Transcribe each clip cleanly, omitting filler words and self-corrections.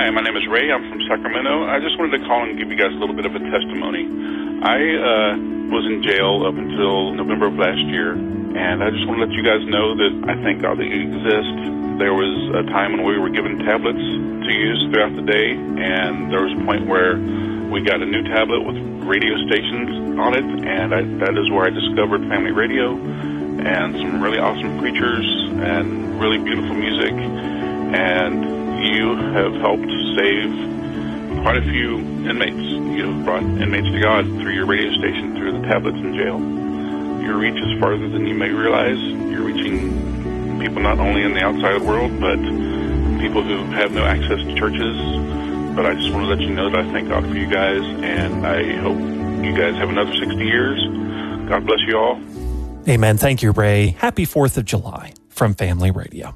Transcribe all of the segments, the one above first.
Hi, my name is Ray. I'm from Sacramento. I just wanted to call and give you guys a little bit of a testimony. I was in jail up until November of last year, and I just want to let you guys know that I thank God that you exist. There was a time when we were given tablets to use throughout the day, and there was a point where we got a new tablet with radio stations on it, and that is where I discovered Family Radio and some really awesome preachers and really beautiful music. And you have helped save quite a few inmates. You have brought inmates to God through your radio station, through the tablets in jail. Your reach is farther than you may realize. You're reaching people not only in the outside world, but people who have no access to churches. But I just want to let you know that I thank God for you guys, and I hope you guys have another 60 years. God bless you all. Amen. Thank you, Ray. Happy 4th of July from Family Radio.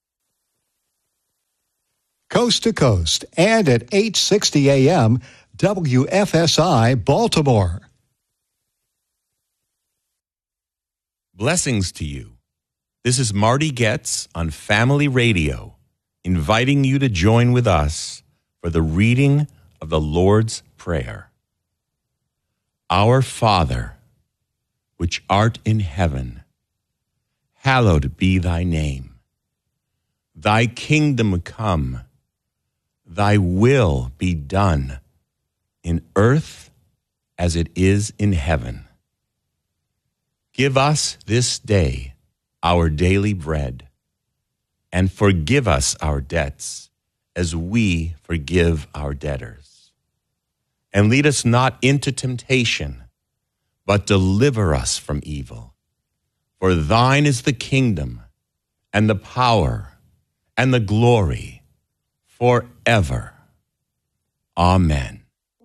Coast to coast and at 8:60 a.m., WFSI Baltimore. Blessings to you. This is Marty Getz on Family Radio, inviting you to join with us for the reading of the Lord's Prayer. Our Father, which art in heaven, hallowed be thy name. Thy kingdom come, thy will be done in earth as it is in heaven. Give us this day our daily bread, and forgive us our debts as we forgive our debtors. And lead us not into temptation, but deliver us from evil. For thine is the kingdom, and the power, and the glory, forever. Amen.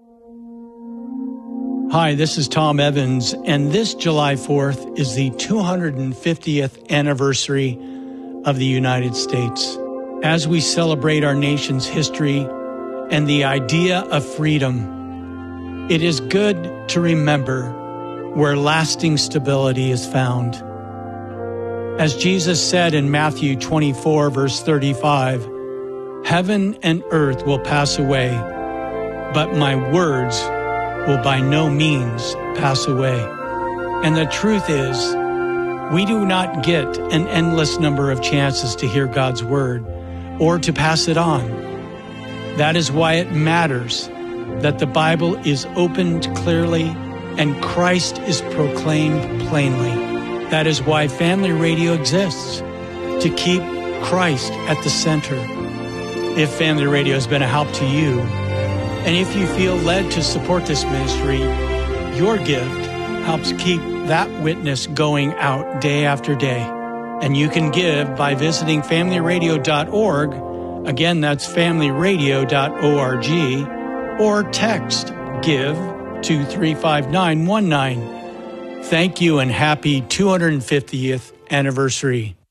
Hi, this is Tom Evans, and this July 4th is the 250th anniversary of the United States. As we celebrate our nation's history and the idea of freedom, it is good to remember where lasting stability is found. As Jesus said in Matthew 24, verse 35, "Heaven and earth will pass away, but my words will by no means pass away." And the truth is, we do not get an endless number of chances to hear God's word or to pass it on. That is why it matters that the Bible is opened clearly and Christ is proclaimed plainly. That is why Family Radio exists, to keep Christ at the center. If Family Radio has been a help to you, and if you feel led to support this ministry, your gift helps keep that witness going out day after day. And you can give by visiting familyradio.org. Again, that's familyradio.org, or text GIVE to 35919. Thank you and happy 250th anniversary.